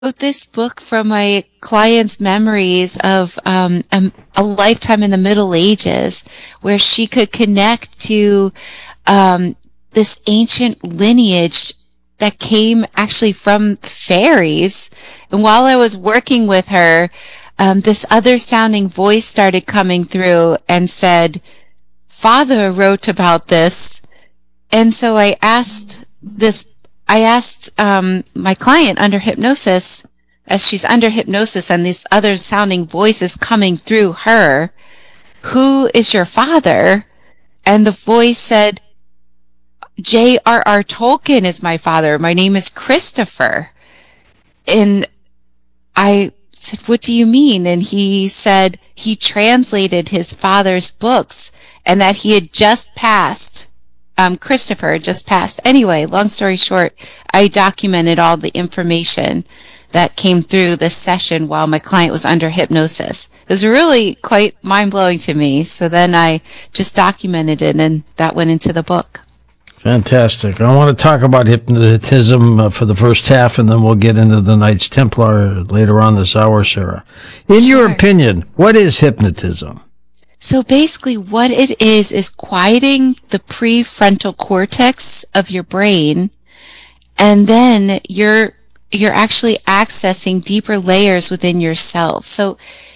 wrote this book from my client's memories of a lifetime in the Middle Ages, where she could connect to this ancient lineage that came actually from fairies. And while I was working with her, this other sounding voice started coming through and said, "Father wrote about this." And so I asked my client under hypnosis, as she's under hypnosis and this other sounding voice is coming through her, "Who is your father?" And the voice said, "J.R.R. Tolkien is my father. My name is Christopher." And I said, "What do you mean?" And he said he translated his father's books and that he had just passed. Christopher just passed. Anyway, long story short, I documented all the information that came through this session while my client was under hypnosis. It was really quite mind-blowing to me. So then I just documented it, and that went into the book. Fantastic. I want to talk about hypnotism for the first half, and then we'll get into the Knights Templar later on this hour, Sarah. In your opinion, what is hypnotism? So basically what it is quieting the prefrontal cortex of your brain, and then you're actually accessing deeper layers within yourself. So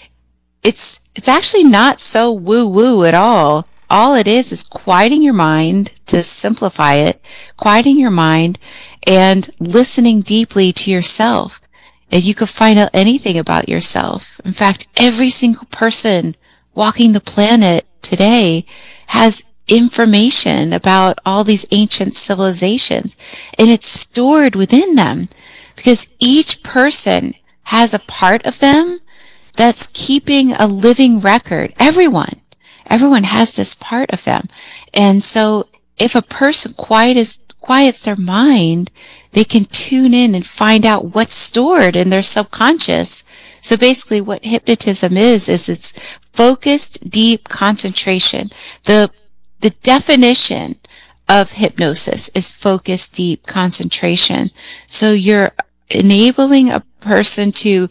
it's actually not so woo-woo at all. All it is quieting your mind, to simplify it, quieting your mind and listening deeply to yourself. And you can find out anything about yourself. In fact, every single person walking the planet today has information about all these ancient civilizations, and it's stored within them because each person has a part of them that's keeping a living record. Everyone has this part of them. And so if a person quiets their mind, they can tune in and find out what's stored in their subconscious. So basically what hypnotism is it's focused, deep concentration. The definition of hypnosis is focused, deep concentration. So you're enabling a person to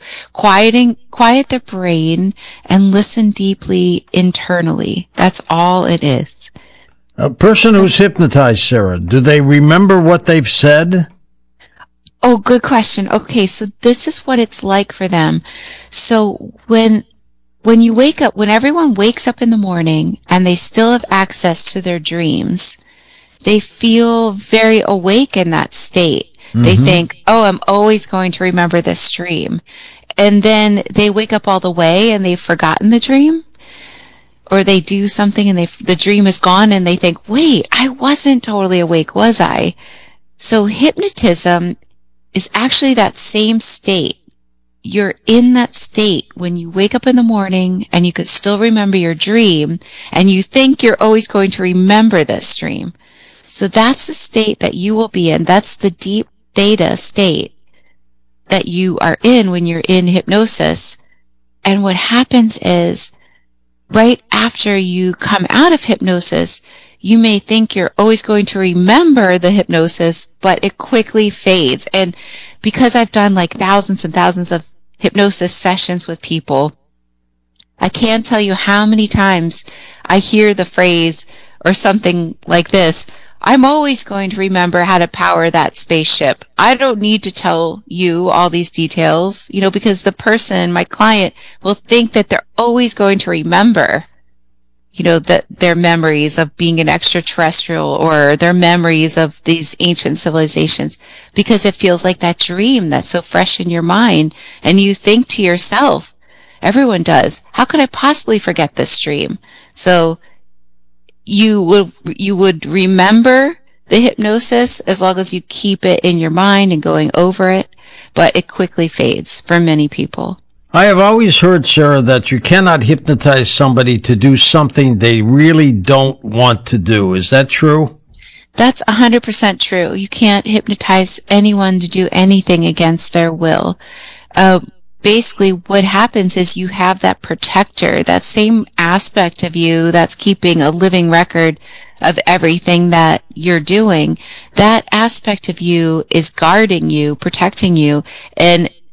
quiet their brain and listen deeply internally. That's all it is. A person who's hypnotized, Sarah, do they remember what they've said? Oh, good question. Okay, so this is what it's like for them. So when you wake up, when everyone wakes up in the morning and they still have access to their dreams, they feel very awake in that state. They think, "Oh, I'm always going to remember this dream." And then they wake up all the way and they've forgotten the dream. Or they do something and the dream is gone and they think, "Wait, I wasn't totally awake, was I?" So hypnotism is actually that same state. You're in that state when you wake up in the morning and you could still remember your dream and you think you're always going to remember this dream. So that's the state that you will be in. That's the deep theta state that you are in when you're in hypnosis. And what happens is right after you come out of hypnosis, you may think you're always going to remember the hypnosis, but it quickly fades. And because I've done like thousands and thousands of hypnosis sessions with people, I can't tell you how many times I hear the phrase or something like this, "I'm always going to remember how to power that spaceship. I don't need to tell you all these details," because the person, my client, will think that they're always going to remember, that their memories of being an extraterrestrial or their memories of these ancient civilizations, because it feels like that dream that's so fresh in your mind. And you think to yourself, everyone does, "How could I possibly forget this dream?" So you would remember the hypnosis as long as you keep it in your mind and going over it, but it quickly fades for many people. I have always heard, Sarah, that you cannot hypnotize somebody to do something they really don't want to do. Is that true? That's 100% true. You can't hypnotize anyone to do anything against their will. Basically, what happens is you have that protector, that same aspect of you that's keeping a living record of everything that you're doing. That aspect of you is guarding you, protecting you, and